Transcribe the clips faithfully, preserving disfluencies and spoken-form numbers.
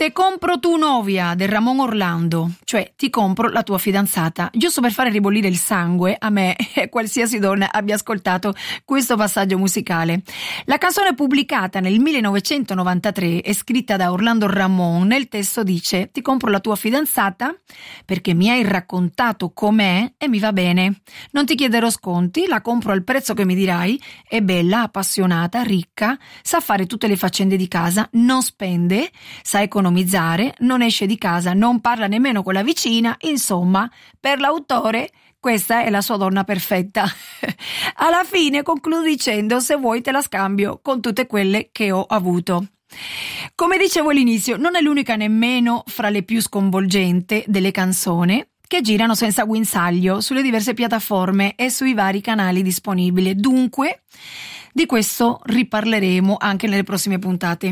Te compro tu novia del Ramon Orlando, cioè ti compro la tua fidanzata, giusto per fare ribollire il sangue a me e qualsiasi donna abbia ascoltato questo passaggio musicale. La canzone pubblicata nel millenovecentonovantatré è scritta da Orlando Ramon. Nel testo dice: ti compro la tua fidanzata perché mi hai raccontato com'è e mi va bene. Non ti chiederò sconti, la compro al prezzo che mi dirai, è bella, appassionata, ricca, sa fare tutte le faccende di casa, non spende, sa economizzare, non esce di casa, non parla nemmeno con la vicina, insomma, per l'autore questa è la sua donna perfetta. Alla fine conclude dicendo: se vuoi te la scambio con tutte quelle che ho avuto. Come dicevo all'inizio, non è l'unica nemmeno fra le più sconvolgenti delle canzoni che girano senza guinzaglio sulle diverse piattaforme e sui vari canali disponibili. Dunque, di questo riparleremo anche nelle prossime puntate.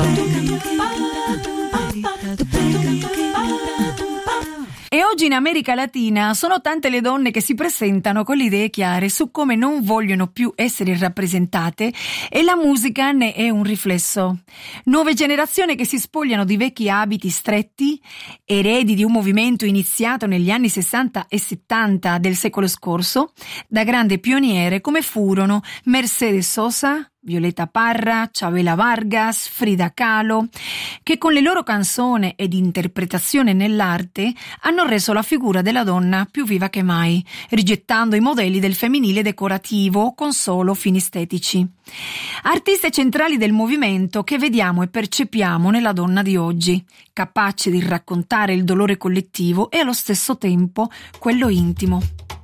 E oggi in America Latina sono tante le donne che si presentano con le idee chiare su come non vogliono più essere rappresentate, e la musica ne è un riflesso. Nuove generazioni che si spogliano di vecchi abiti stretti, eredi di un movimento iniziato negli anni sessanta e settanta del secolo scorso, da grandi pioniere come furono Mercedes Sosa, Violeta Parra, Chavela Vargas, Frida Kahlo, che con le loro canzoni ed interpretazione nell'arte hanno reso la figura della donna più viva che mai, rigettando i modelli del femminile decorativo con solo fini estetici. Artiste centrali del movimento che vediamo e percepiamo nella donna di oggi, capace di raccontare il dolore collettivo e allo stesso tempo quello intimo.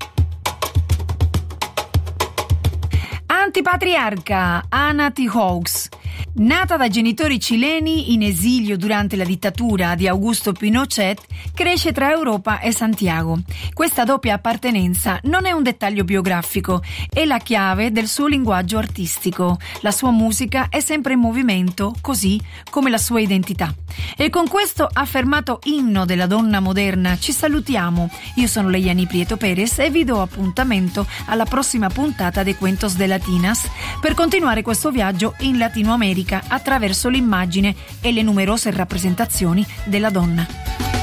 Antipatriarca Ana Tijoux, nata da genitori cileni in esilio durante la dittatura di Augusto Pinochet, cresce tra Europa e Santiago. Questa doppia appartenenza non è un dettaglio biografico, è la chiave del suo linguaggio artistico. La sua musica è sempre in movimento, così come la sua identità. E con questo affermato inno della donna moderna ci salutiamo. Io sono Leiani Prieto Perez e vi do appuntamento alla prossima puntata de Cuentos de Latinas per continuare questo viaggio in Latino America attraverso l'immagine e le numerose rappresentazioni della donna.